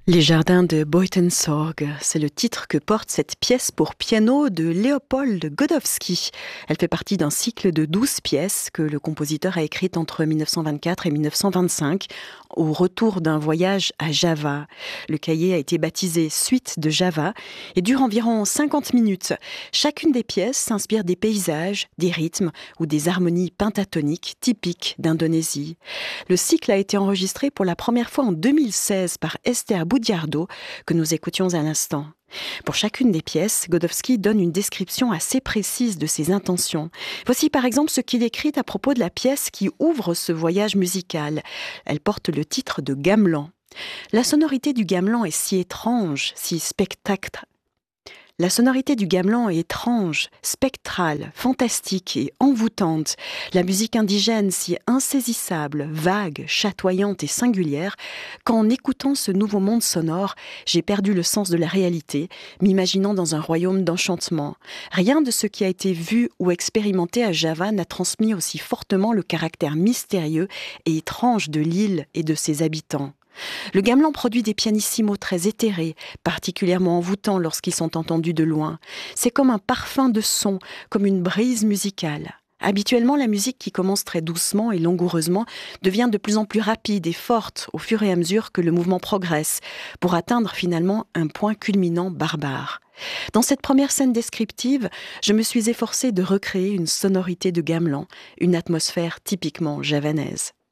Les jardins de Buitensorg, c'est le titre que porte cette pièce pour piano de Leopold Godowski. Elle fait partie d'un cycle de 12 pièces que le compositeur a écrites entre 1924 et 1925, au retour d'un voyage à Java. Le cahier a été baptisé Suite de Java et dure environ 50 minutes. Chacune des pièces s'inspire des paysages, des rythmes ou des harmonies pentatoniques typiques d'Indonésie. Le cycle a été enregistré pour la première fois en 2016 par Esther Budiardo, que nous écoutions à l'instant. Pour chacune des pièces, Godowski donne une description assez précise de ses intentions. Voici par exemple ce qu'il écrit à propos de la pièce qui ouvre ce voyage musical. Elle porte le titre de Gamelan. La sonorité du gamelan est si étrange, si spectaculaire. La sonorité du gamelan est étrange, spectrale, fantastique et envoûtante. La musique indigène si insaisissable, vague, chatoyante et singulière, qu'en écoutant ce nouveau monde sonore, j'ai perdu le sens de la réalité, m'imaginant dans un royaume d'enchantement. Rien de ce qui a été vu ou expérimenté à Java n'a transmis aussi fortement le caractère mystérieux et étrange de l'île et de ses habitants. Le gamelan produit des pianissimos très éthérés, particulièrement envoûtants lorsqu'ils sont entendus de loin. C'est comme un parfum de son, comme une brise musicale. Habituellement, la musique qui commence très doucement et langoureusement devient de plus en plus rapide et forte au fur et à mesure que le mouvement progresse, pour atteindre finalement un point culminant barbare. Dans cette première scène descriptive, je me suis efforcée de recréer une sonorité de gamelan, une atmosphère typiquement javanaise.